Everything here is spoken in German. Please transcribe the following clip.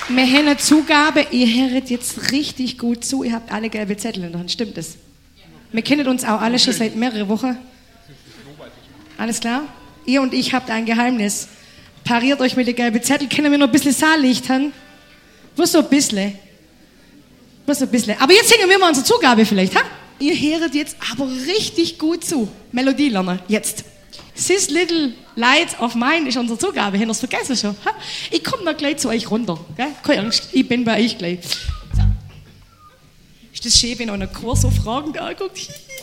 Wir haben eine Zugabe, ihr hört jetzt richtig gut zu, ihr habt alle gelbe Zettel in der Hand, stimmt das? Wir kennen uns auch alle schon seit mehreren Wochen. Alles klar? Ihr und ich habt ein Geheimnis. Pariert euch mit den gelben Zettel, können wir noch ein bisschen Saallicht haben? Bloß so ein bisschen. Aber jetzt singen wir mal unsere Zugabe vielleicht, ha? Ihr hört jetzt aber richtig gut zu. Melodie lernen, jetzt. This Little Light of Mine ist unsere Zugabe. Habt ihr es vergessen schon? Ha? Ich komme noch gleich zu euch runter. Gell? Keine Angst, ich bin bei euch gleich. So. Ist das schön, wenn einer Chor so fragend anguckt?